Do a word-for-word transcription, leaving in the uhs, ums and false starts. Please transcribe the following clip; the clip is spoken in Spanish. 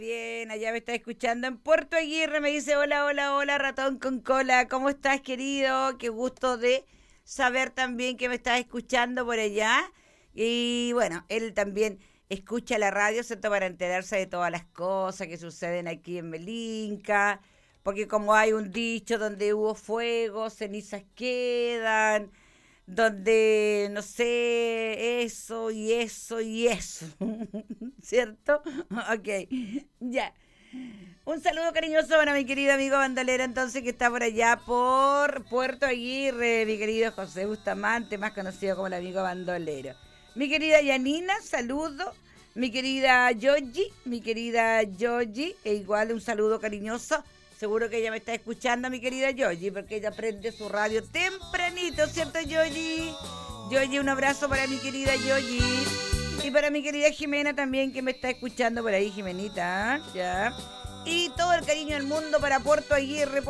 Bien, allá me está escuchando en Puerto Aguirre, me dice hola, hola, hola, ratón con cola, ¿cómo estás, querido? Qué gusto de saber también que me estás escuchando por allá. Y bueno, él también escucha la radio, ¿cierto? Para enterarse de todas las cosas que suceden aquí en Melinca, porque como hay un dicho, donde hubo fuego, cenizas quedan, donde, no sé, eso y eso y eso, ¿cierto? Ok, ya. Un saludo cariñoso para mi querido amigo bandolero, entonces, que está por allá por Puerto Aguirre, mi querido José Bustamante, más conocido como el amigo bandolero. Mi querida Yanina, saludo. Mi querida Yogi, mi querida Yogi, e igual un saludo cariñoso. Seguro que ella me está escuchando, mi querida Yogi, porque ella prende su radio tempranito, ¿cierto, Yogi? Yogi, un abrazo para mi querida Yogi. Y para mi querida Jimena también, que me está escuchando por ahí, Jimenita, ¿ya? Y todo el cariño del mundo para Puerto Aguirre,